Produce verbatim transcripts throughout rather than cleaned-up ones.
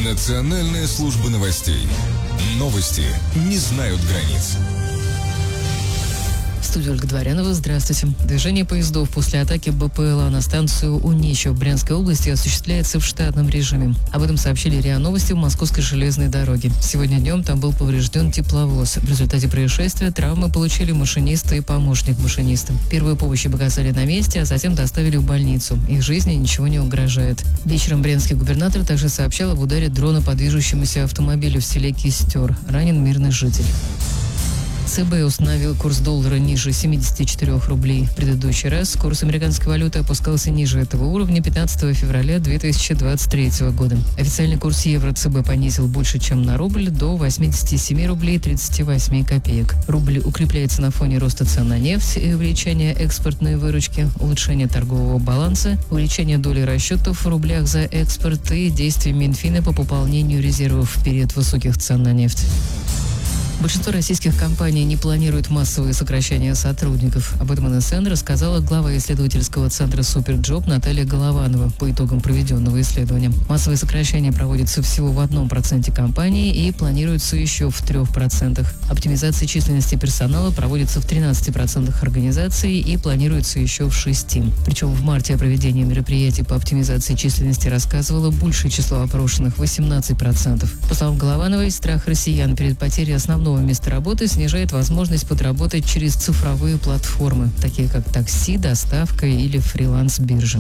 Национальная служба новостей. Новости не знают границ. В студии Ольга Дворянова. Здравствуйте. Движение поездов после атаки БПЛА на станцию Унича в Брянской области осуществляется в штатном режиме. Об этом сообщили РИА Новости в Московской железной дороге. Сегодня днем там был поврежден тепловоз. В результате происшествия травмы получили машинист и помощник машиниста. Первую помощь им оказали на месте, а затем доставили в больницу. Их жизни ничего не угрожает. Вечером брянский губернатор также сообщал об ударе дрона по движущемуся автомобилю в селе Кистер. Ранен мирный житель. ЦБ установил курс доллара ниже семидесяти четырёх рублей. В предыдущий раз курс американской валюты опускался ниже этого уровня пятнадцатого февраля две тысячи двадцать третьего года. Официальный курс евро ЦБ понизил больше, чем на рубль, до восьмидесяти семи рублей тридцати восьми копеек. Рубль укрепляется на фоне роста цен на нефть и увеличения экспортной выручки, улучшения торгового баланса, увеличения доли расчетов в рублях за экспорт и действий Минфина по пополнению резервов в период высоких цен на нефть. Большинство российских компаний не планируют массовые сокращения сотрудников. Об этом эн эс эн рассказала глава исследовательского центра «Суперджоп» Наталья Голованова по итогам проведенного исследования. Массовые сокращения проводятся всего в одном проценте компаний и планируются еще в трех процентах. Оптимизация численности персонала проводится в тринадцати процентах организаций и планируется еще в шести. Причем в марте о проведении мероприятий по оптимизации численности рассказывало большее число опрошенных – восемнадцать процентов. По словам Головановой, страх россиян перед потерей основного место работы снижает возможность подработать через цифровые платформы, такие как такси, доставка или фриланс-биржи.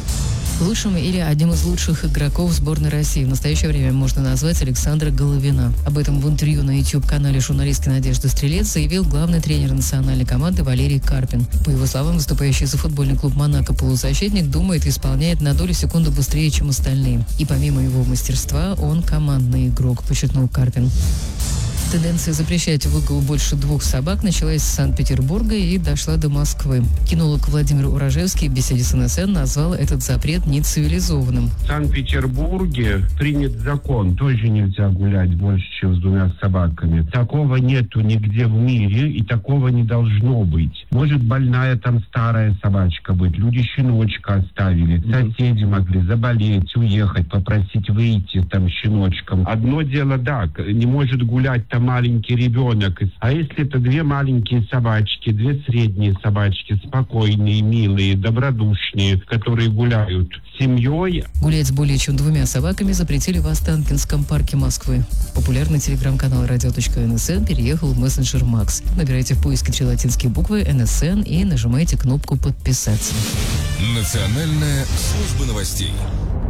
Лучшим или одним из лучших игроков сборной России в настоящее время можно назвать Александра Головина. Об этом в интервью на YouTube-канале журналистки Надежды Стрелец заявил главный тренер национальной команды Валерий Карпин. По его словам, выступающий за футбольный клуб «Монако» полузащитник думает и исполняет на долю секунды быстрее, чем остальные. И помимо его мастерства, он командный игрок, подчеркнул Карпин. Тенденция запрещать выгул больше двух собак началась с Санкт-Петербурга и дошла до Москвы. Кинолог Владимир Уражевский в беседе с эн эс эн назвал этот запрет нецивилизованным. В Санкт-Петербурге принят закон, тоже нельзя гулять больше, чем с двумя собаками. Такого нету нигде в мире и такого не должно быть. Может больная там старая собачка быть, люди щеночка оставили, соседи могли заболеть, уехать, попросить выйти там щеночком. Одно дело, да, не может гулять там маленький ребенок. А если это две маленькие собачки, две средние собачки, спокойные, милые, добродушные, которые гуляют с семьей. Гулять с более чем двумя собаками запретили в Останкинском парке Москвы. Популярный телеграм-канал радио точка эн эс эн переехал в мессенджер Макс. Набирайте в поиске три латинские буквы эн эс эн и нажимайте кнопку «Подписаться». Национальная служба новостей.